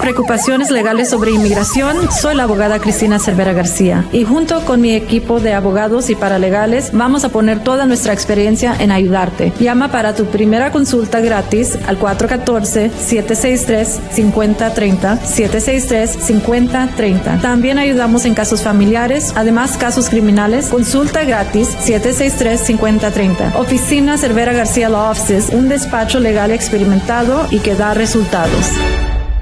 preocupaciones legales sobre inmigración, soy la abogada Cristina Cervera García y junto con mi equipo de abogados y paralegales vamos a poner toda nuestra experiencia en ayudarte. Llama para tu primera consulta gratis al 414-763-5030, 763-5030. También ayudamos en casos familiares, además casos criminales. Consulta gratis 763-5030. Oficina Cervera García Law Offices, un despacho legal experimentado y que da resultados.